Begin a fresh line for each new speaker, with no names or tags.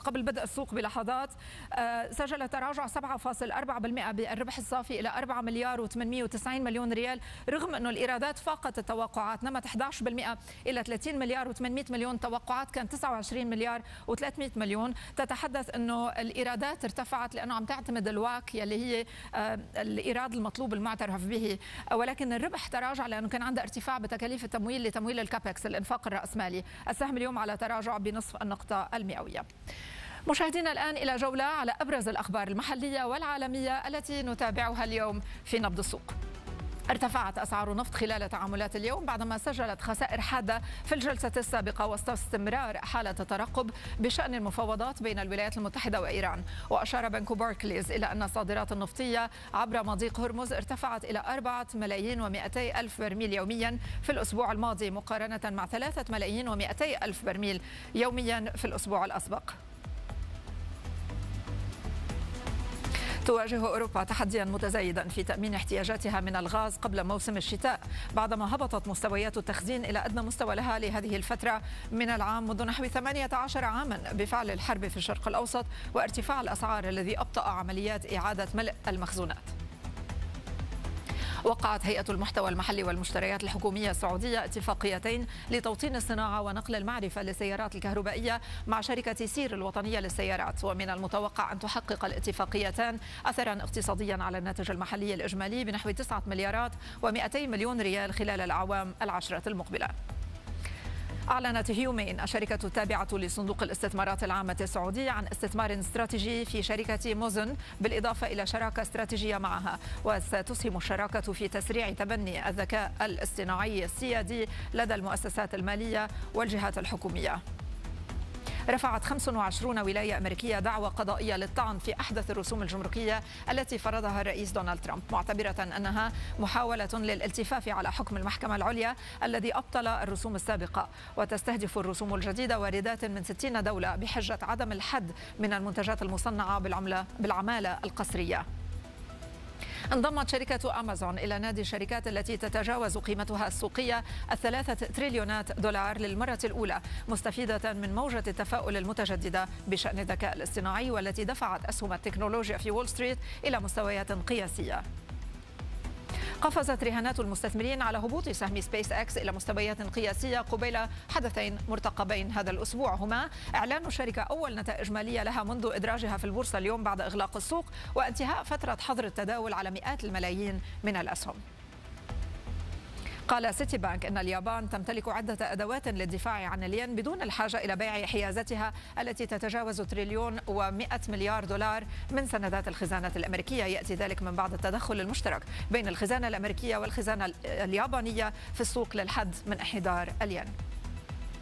قبل بدء السوق بلحظات سجل تراجع 7.4% بالربح الصافي إلى 4 مليار و890 مليون ريال، رغم أنه الإيرادات فاقت التوقعات، نمت 11% إلى 30 مليار و800 مليون. توقعات كان 29 مليار و300 مليون. تتحدث أنه الإيرادات ارتفعت لأنه عم تعتمد الواك يلي هي الإيراد المطلوب المعترف به، ولكن الربح تراجع لأنه كان عنده ارتفاع بتكاليف التمويل لتمويل الكابكس، الإنفاق الرأسمالي. السهم اليوم على تراجع بنصف النقطة المئوية. مشاهدينا الآن إلى جولة على أبرز الأخبار المحلية والعالمية التي نتابعها اليوم في نبض السوق. ارتفعت أسعار النفط خلال تعاملات اليوم بعدما سجلت خسائر حادة في الجلسة السابقة وسط استمرار حالة الترقب بشأن المفاوضات بين الولايات المتحدة وإيران. وأشار بنك باركليز إلى أن الصادرات النفطية عبر مضيق هرمز ارتفعت إلى 4,200,000 برميل يوميا في الأسبوع الماضي، مقارنة مع 3,200,000 برميل يوميا في الأسبوع الأسبق. تواجه أوروبا تحديا متزايدا في تأمين احتياجاتها من الغاز قبل موسم الشتاء، بعدما هبطت مستويات التخزين إلى أدنى مستوى لها لهذه الفترة من العام منذ نحو 18 عاما بفعل الحرب في الشرق الأوسط وارتفاع الأسعار الذي أبطأ عمليات إعادة ملء المخزونات. وقعت هيئة المحتوى المحلي والمشتريات الحكومية السعودية اتفاقيتين لتوطين الصناعة ونقل المعرفة للسيارات الكهربائية مع شركة سير الوطنية للسيارات، ومن المتوقع أن تحقق الاتفاقيتان أثرا اقتصاديا على الناتج المحلي الإجمالي بنحو 9 مليارات و200 مليون ريال خلال الأعوام العشرة المقبلة. أعلنت هيومين الشركة التابعة لصندوق الاستثمارات العامة السعودية عن استثمار استراتيجي في شركة موزن بالإضافة إلى شراكة استراتيجية معها، وستسهم الشراكة في تسريع تبني الذكاء الاصطناعي السيادي لدى المؤسسات المالية والجهات الحكومية. رفعت 25 ولاية أمريكية دعوى قضائية للطعن في أحدث الرسوم الجمركية التي فرضها الرئيس دونالد ترامب، معتبرة أنها محاولة للالتفاف على حكم المحكمة العليا الذي أبطل الرسوم السابقة. وتستهدف الرسوم الجديدة واردات من 60 دولة بحجة عدم الحد من المنتجات المصنعة بالعمالة القسرية. انضمت شركة أمازون إلى نادي الشركات التي تتجاوز قيمتها السوقية 3 تريليونات دولار للمرة الأولى، مستفيدة من موجة التفاؤل المتجددة بشأن الذكاء الاصطناعي والتي دفعت أسهم التكنولوجيا في وول ستريت إلى مستويات قياسية. قفزت رهانات المستثمرين على هبوط سهم سبيس اكس إلى مستويات قياسية قبيل حدثين مرتقبين هذا الأسبوع، هما إعلان الشركة أول نتائج مالية لها منذ إدراجها في البورصة اليوم بعد إغلاق السوق، وانتهاء فترة حظر التداول على مئات الملايين من الأسهم. قال سيتي بانك أن اليابان تمتلك عدة أدوات للدفاع عن الين بدون الحاجة إلى بيع حيازتها التي تتجاوز تريليون و100 مليار دولار من سندات الخزانة الأمريكية. يأتي ذلك من بعد التدخل المشترك بين الخزانة الأمريكية والخزانة اليابانية في السوق للحد من انحدار الين.